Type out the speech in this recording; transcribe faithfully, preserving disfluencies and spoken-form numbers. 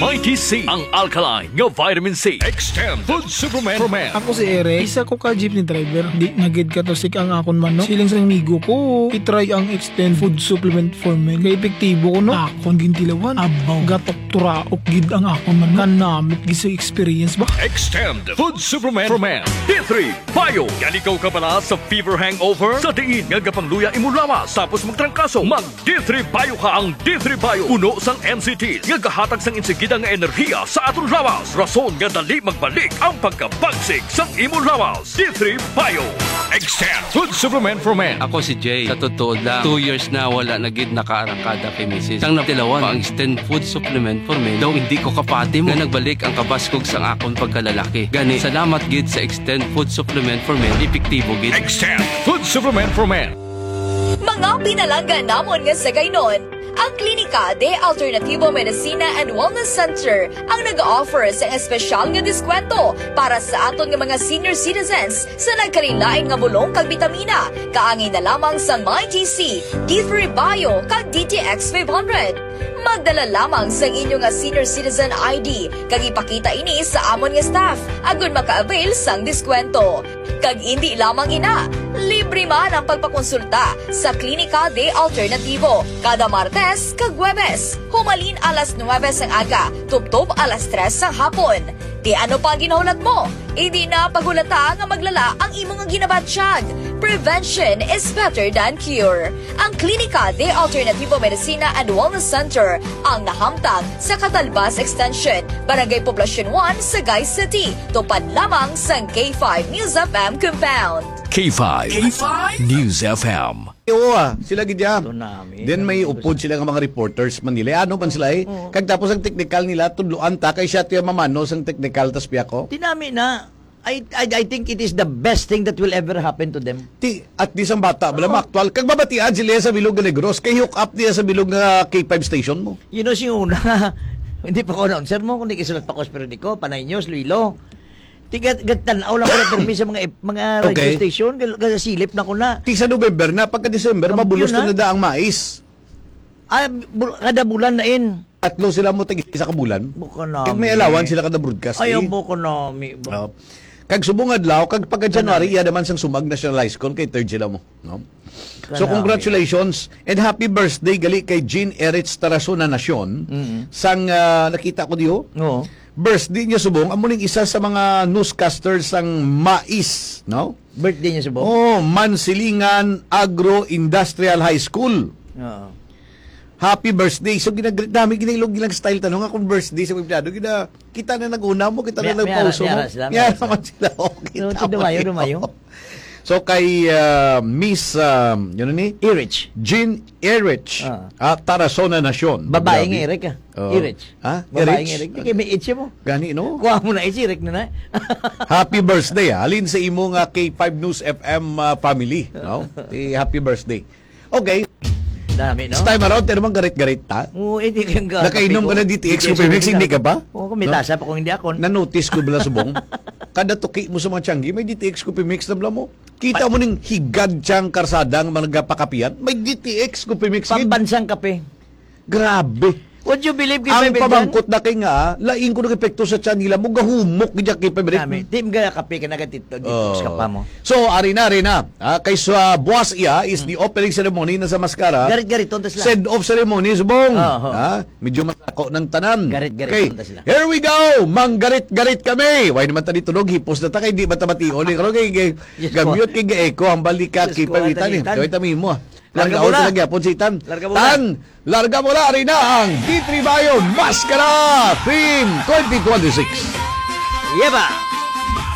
Mighty C, ang alkaline nga vitamin C. Extend Food Supplement for Men. Ako si Ere, isa ko ka jeepney driver. Di nagid ka to sik ang akon man no. Siling sa migo ko, itry ang Extend Food Supplement for Men. Kaya epektibo ko no. Akon gintilawan. Abaw, gatok turaok gid ang akon man. Kanamit gid sa experience ba? Extend Food Supplement for Men. D three Bio. Ganikaw ka pala sa fever hangover? Sa diin nga gapangluya imo lawas. Tapos magtrangkaso. Mag D three Bio ka. Ang D three Bio. Uno sang M C T. Nga gahatag sang insigida nga enerhiya sa aton lawas. Rason nga dali magbalik ang pagkabagsig sang imo lawas. D three Bio. Extend Food Supplement for Men. Ako si Jay. Sa totoo lang, two years na wala na gid nakaarangkada kay misis. Sang natilawan ang Extend Food Supplement for Men. Daw hindi ko kapati mo. Nga nagbalik ang kabaskog sang akon pagkalalaki. Gani, salamat gid sa Extend Food Supplement for Men. Epektibo gid. Extend Food Supplement for Men. Mga pinalangga namon nga sa gaynon, ang Klinika de Alternativo Medicina and Wellness Center ang nag-offer sa espesyal nga diskwento para sa aton nga mga senior citizens sa nagkalilain nga bulong kag bitamina. Kaangay na lamang sa MyGC, D three Bio kag D T X five hundred. Magdala lamang sa inyong nga senior citizen I D kag ipakita ini sa amon nga staff agon maka-avail sang diskwento. Kag hindi lamang ina, libre man ang pagpakonsulta sa Klinika de Alternativo kada Martes kag Huwebes. Humalin alas nuwebes ang aga, tubtob alas tres ang hapon. Di ano pa ginahulat mo? Hindi na pagulata nga maglala ang imong nga ginabatsyag. Prevention is better than cure. Ang Klinika de Alternativo Medicina and Wellness Center ang nahamtang sa Catalbas Extension, Barangay Poblacion one, Sagay City. Tupad lamang sa K five News F M Compound. K five, K five News F M. Oo ah, sila gidya. Tsunami. Then may upod sila nga mga reporters man nila. Ano man sila eh. Kag tapos ang technical nila tudloan ta kay siya tiya mamano sang technical tas piya ko. Tinami na. I, I I think it is the best thing that will ever happen to them. Ti at di sang bata bala actual kag babatian sila sa Bilog nga Negros kay hook up niya sa Bilog nga K five station mo. You know si una. Hindi pa ko announcer mo kundi kisulat pa ko sa periodiko, Panay News, Luilo. Tigat gatan-aw lang ko na permis sa mga mga Okay. radio station, kasi silip na ko na. Ti sa November na pagka December Kampiyon mabulos na. na na ang mais. Ah, bul- kada bulan na in. Tatlo sila mo tag isa ka bulan. Buko na. Kag may alawan sila kada broadcast. Ayaw eh. buko na. Mi. Oh. Kag subong adlaw kag pagka January iya naman sang sumag nationalize kon kay third sila mo, no? So Kanami. congratulations and happy birthday gali kay Jean Eritz Tarasona Nasyon. Sang ah, nakita ko diho. Oo. Birthday niya subong amo ning isa sa mga newscasters sang Mais, no? Birthday niya sa buko. Oh, Mansilingan Agro Industrial High School. Oo. Happy birthday. So ginagrit dami ginilog gilang style tanong akong birthday sa empleyado gina kita na naguna mo, kita na May- may nagpauso mo. ara- may ara sila, may Yan ara sila. naman sila. Okay. So, tama dumayo, yun. dumayo. So kay uh, Miss um, yun ni Irich. Jean Erich Ah. at Tarasona Nasyon. Babae Grabe. nga Eric ah. Oo. Irich. Ha? Babae Erich? nga Eric. Di kayo may itche mo. Gani no? Kuha mo na itche, Eric na na. Happy birthday ah. Alin sa imo nga K five News F M uh, family, no? Eh, happy birthday. Okay, Dami, no? this time around, tayo naman garit-garit ta. Oo, hindi kang ga. Nakainom ka na D T X Super Mix, hindi ka ba? Oo, kung may No? tasa pa kung hindi ako. Na-notice ko bala subong. Kada tuki mo sa mga tiyanggi, may D T X Coffee Mix na bala mo. Kita mo ning higad tiyang karsada ang mga nagapakapian, may D T X Coffee Mix. gid. Pambansang kape. Grabe. Would you believe kay Ang Pepe pamangkot na kay nga, laing ko ng epekto sa tiyan nila, mo gahumok gidya kay Dami. Pepe. Tim ga kape ka nagatito dito sa kapa mo. So, ari na, ari na. Ah, kay sa buwas iya is the opening ceremony na sa Mascara. Garit-garit tonta sila. Send off ceremony subong. Oo. Ha? Medyo matako ng tanan. Garit-garit Okay. punta sila. Here we go. Manggarit-garit kami. Why naman tani tunog hipos na ta kay di matamation ni karon kay kay- Yes, gamyot kay gaeko ang balikat Yes, kay ko, pawitan ni. Tan. Kay tami mo. Larga Larga mo na. mo na gyapon si Tan. Larga mo Tan, larga mo na ari na ang D three Bio Mascara Theme twenty twenty-six. Yeba.